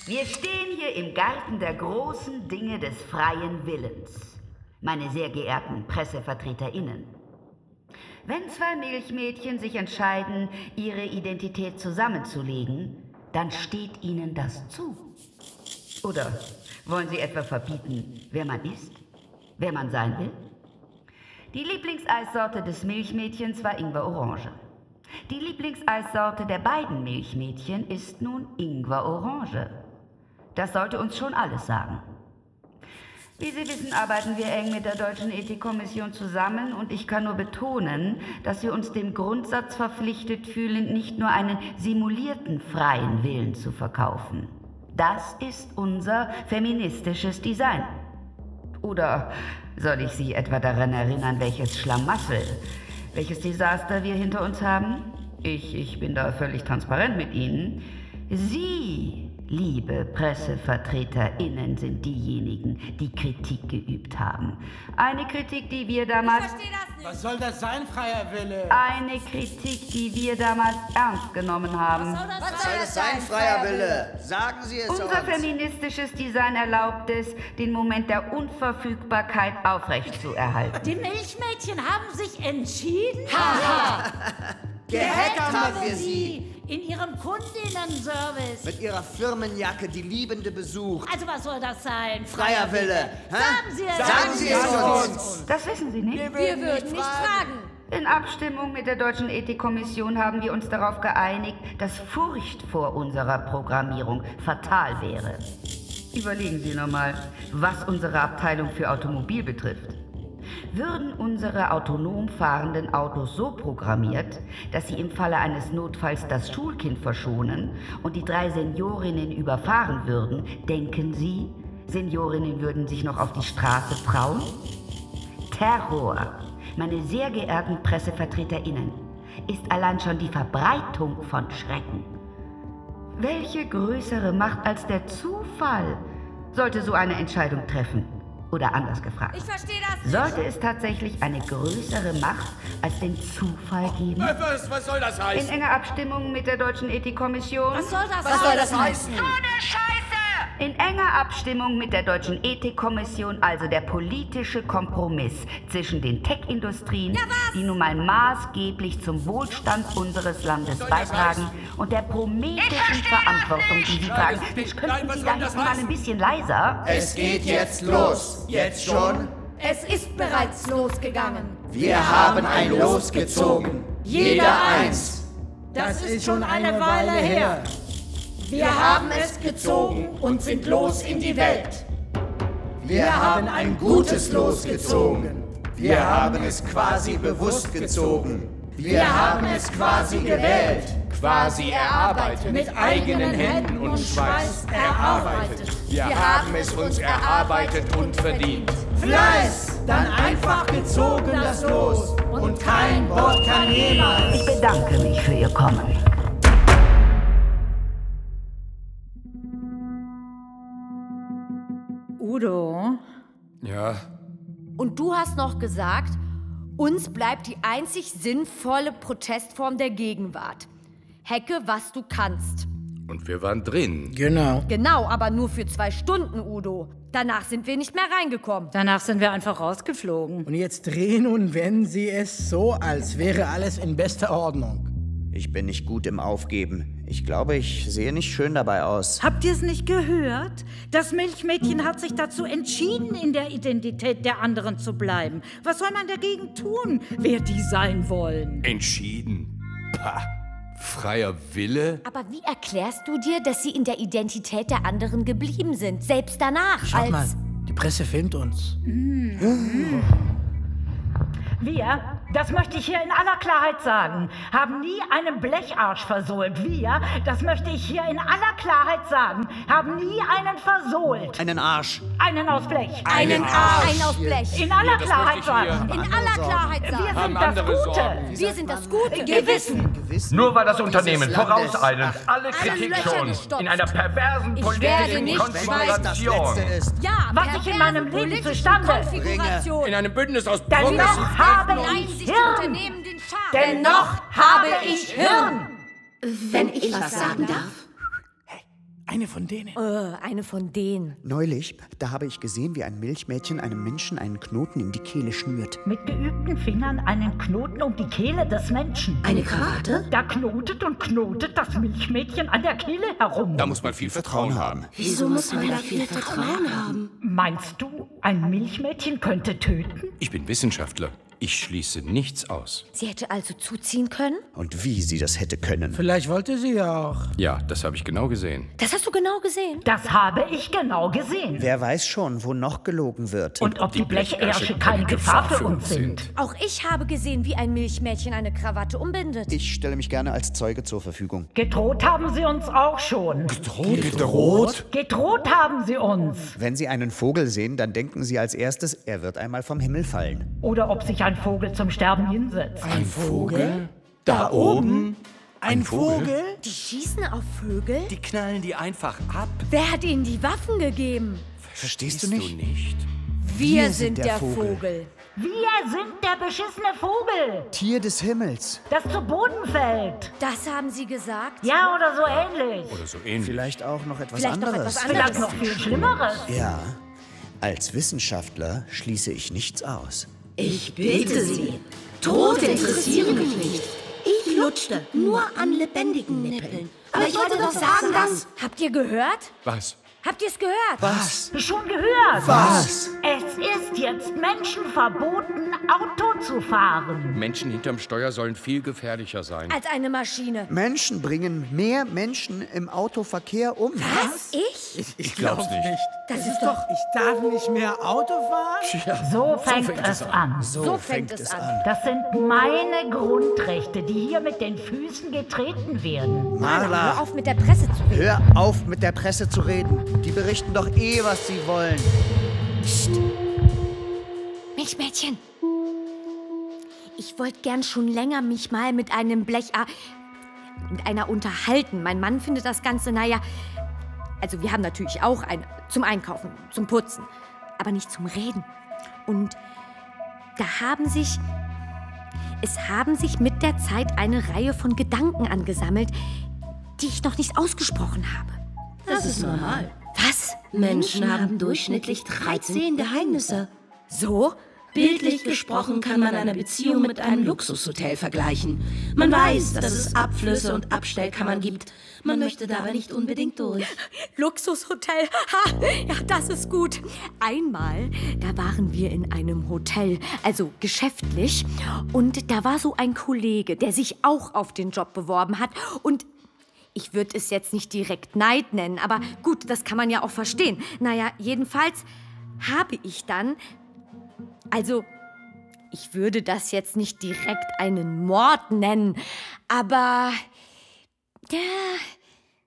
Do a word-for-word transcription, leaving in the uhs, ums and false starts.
Wir stehen hier im Garten der großen Dinge des freien Willens. Meine sehr geehrten PressevertreterInnen. Wenn zwei Milchmädchen sich entscheiden, ihre Identität zusammenzulegen, dann steht ihnen das zu. Oder wollen Sie etwa verbieten, wer man ist? Wer man sein will? Die Lieblingseissorte des Milchmädchens war Ingwer-Orange. Die Lieblingseissorte der beiden Milchmädchen ist nun Ingwer-Orange. Das sollte uns schon alles sagen. Wie Sie wissen, arbeiten wir eng mit der Deutschen Ethikkommission zusammen und ich kann nur betonen, dass wir uns dem Grundsatz verpflichtet fühlen, nicht nur einen simulierten freien Willen zu verkaufen. Das ist unser feministisches Design. Oder soll ich Sie etwa daran erinnern, welches Schlamassel, welches Desaster wir hinter uns haben? Ich, ich bin da völlig transparent mit Ihnen. Sie, liebe PressevertreterInnen, sind diejenigen, die Kritik geübt haben. Eine Kritik, die wir damals... Ich verstehe das nicht. Was soll das sein, freier Wille? Eine Kritik, die wir damals ernst genommen haben. Was soll das, Was soll das sein, freier Wille? Sagen Sie es Unser uns. feministisches Design erlaubt es, den Moment der Unverfügbarkeit aufrechtzuerhalten. Die Milchmädchen haben sich entschieden? Haha! Gehackt haben haben wir sie! in ihrem Kundinnenservice. Mit ihrer Firmenjacke die Liebende besucht. Also was soll das sein? Freier Wille! Hä? Sagen Sie es Sagen uns. Sie es uns! Das wissen Sie nicht? Wir würden nicht fragen. In Abstimmung mit der Deutschen Ethikkommission haben wir uns darauf geeinigt, dass Furcht vor unserer Programmierung fatal wäre. Überlegen Sie nochmal, was unsere Abteilung für Automobil betrifft. Würden unsere autonom fahrenden Autos so programmiert, dass sie im Falle eines Notfalls das Schulkind verschonen und die drei Seniorinnen überfahren würden, denken Sie, Seniorinnen würden sich noch auf die Straße trauen? Terror, meine sehr geehrten PressevertreterInnen, ist allein schon die Verbreitung von Schrecken. Welche größere Macht als der Zufall sollte so eine Entscheidung treffen? Oder anders gefragt. Ich verstehe das nicht. Sollte es tatsächlich eine größere Macht als den Zufall geben? Was, was soll das In heißen? enger Abstimmung mit der Deutschen Ethikkommission. Was soll das Was soll das heißen? In enger Abstimmung mit der Deutschen Ethikkommission, also der politische Kompromiss zwischen den Tech-Industrien, Ja, was? die nun mal maßgeblich zum Wohlstand unseres Landes soll das beitragen, heißen? und der prometischen Verantwortung, die sie Nein, tragen. das- Mensch, nein, könnten was Sie soll da das hinten mal heißen? ein bisschen leiser? Es geht jetzt los. Jetzt schon? Es ist bereits losgegangen. Wir haben ein Los gezogen. Jeder eins. Das ist schon eine Weile her. Wir haben es gezogen und sind los in die Welt. Wir haben ein gutes Los gezogen. Wir haben es quasi bewusst gezogen. Wir haben es quasi gewählt. Quasi erarbeitet. Mit eigenen Händen und Schweiß erarbeitet. Wir haben es uns erarbeitet und verdient. Fleiß! Dann einfach gezogen das Los. Und kein Wort kann jemals. Ich bedanke mich für Ihr Kommen. Udo, Ja, Und du hast noch gesagt, uns bleibt die einzig sinnvolle Protestform der Gegenwart. Hacke, was du kannst. und wir waren drin. Genau. Genau, aber nur für zwei Stunden, Udo. Danach sind wir nicht mehr reingekommen. danach sind wir einfach rausgeflogen. Und jetzt drehen und wenden Sie es so, als wäre alles in bester Ordnung. Ich bin nicht gut im Aufgeben. Ich glaube, ich sehe nicht schön dabei aus. Habt ihr es nicht gehört? Das Milchmädchen hat sich dazu entschieden, in der Identität der anderen zu bleiben. Was soll man dagegen tun, wer die sein wollen? Entschieden. Pah. Freier Wille? Aber wie erklärst du dir, dass sie in der Identität der anderen geblieben sind? Selbst danach, Schaut als... mal, die Presse filmt uns. Wir, das möchte ich hier in aller Klarheit sagen, haben nie einen Blecharsch versohlt. Wir, das möchte ich hier in aller Klarheit sagen, haben nie einen versohlt. Einen Arsch. Einen aus Blech. Einen Arsch. Einen auf Blech. In aller das Klarheit möchte ich hier. sagen. In aller Klarheit Wir sagen. sind Haben das andere Gute. Sorgen. Wir sind das Gute. Gewissen. Gewissen. Nur weil das Unternehmen Dieses Landes. vorauseilend alle Kritik Löcher schon gestopft. in einer perversen Ich werde politischen nicht Wenn das das Konfiguration. Letzte ist. Ja, Was ich in meinem perverse Leben politische zustande Konfiguration. In einem Bündnis aus Dennoch progressiv habe Nein, ich sich Hirn. Unternehmen den Schaden. Dennoch habe ich Hirn. Wenn ich was sagen darf. Eine von denen. Äh, eine von denen. Neulich, da habe ich gesehen, wie ein Milchmädchen einem Menschen einen Knoten in die Kehle schnürt. Mit geübten Fingern einen Knoten um die Kehle des Menschen. Eine Krawatte? Da knotet und knotet das Milchmädchen an der Kehle herum. Da muss man viel Vertrauen haben. Wieso muss man da viel Vertrauen haben? Meinst du, ein Milchmädchen könnte töten? Ich bin Wissenschaftler. Ich schließe nichts aus. Sie hätte also zuziehen können? Und wie sie das hätte können. Vielleicht wollte sie auch. Ja, das habe ich genau gesehen. Das hast du genau gesehen. Das habe ich genau gesehen. Wer weiß schon, wo noch gelogen wird. Und ob die Blechärsche keine Gefahr für uns sind. Auch ich habe gesehen, wie ein Milchmädchen eine Krawatte umbindet. Ich stelle mich gerne als Zeuge zur Verfügung. Gedroht haben sie uns auch schon. Gedroht? Gedroht? Gedroht haben sie uns. Wenn Sie einen Vogel sehen, dann denken Sie als erstes, er wird einmal vom Himmel fallen. Oder ob sich ein Vogel zum Sterben hinsetzt. Ein Vogel? Da oben? Ein Vogel? Die schießen auf Vögel? Die knallen die einfach ab. Wer hat ihnen die Waffen gegeben? Verstehst du Siehst nicht? du nicht? Wir, sind der, Vogel. Vogel. Wir sind der beschissene Vogel, Tier des Himmels. das zu Boden fällt. Das haben sie gesagt? Ja, oder so ähnlich. Oder so ähnlich. Vielleicht auch noch etwas Vielleicht noch anderes. etwas Vielleicht anderes. noch viel Schlimmeres. Ja, als Wissenschaftler schließe ich nichts aus. Ich bitte Sie. Tote interessieren mich nicht. Ich lutschte nur an lebendigen Nippeln. Aber ich wollte doch sagen, dass... Habt ihr gehört? Was? Habt ihr es gehört? Was? Schon gehört. Was? Es ist jetzt Menschen verboten, Auto zu fahren. Menschen hinterm Steuer sollen viel gefährlicher sein. Als eine Maschine. Menschen bringen mehr Menschen im Autoverkehr um. Was? Ich? Ich glaub's nicht. Das ist doch... Ich darf nicht mehr Auto fahren? So fängt, es an. So fängt es an. Das sind meine Grundrechte, die hier mit den Füßen getreten werden. Hör Marla, auf, mit der Presse zu reden. hör auf mit der Presse zu reden. Die berichten doch eh, was sie wollen. Milchmädchen. Ich wollte gern schon länger mich mal mit einem Blech... Ah, mit einer unterhalten. Mein Mann findet das Ganze, naja... Also wir haben natürlich auch eine zum Einkaufen, zum Putzen. Aber nicht zum Reden. Und da haben sich... Es haben sich mit der Zeit eine Reihe von Gedanken angesammelt, die ich noch nicht ausgesprochen habe. Das ist normal. Was? Menschen haben durchschnittlich dreizehn Geheimnisse. So? Bildlich gesprochen kann man eine Beziehung mit einem Luxushotel vergleichen. Man weiß, dass es Abflüsse und Abstellkammern gibt. Man möchte dabei nicht unbedingt durch. Luxushotel, ha, ja, das ist gut. Einmal, da waren wir in einem Hotel, also geschäftlich. Und da war so ein Kollege, der sich auch auf den Job beworben hat. Und ich würde es jetzt nicht direkt Neid nennen, aber gut, das kann man ja auch verstehen. Naja, jedenfalls habe ich dann... Also, ich würde das jetzt nicht direkt einen Mord nennen, aber ja,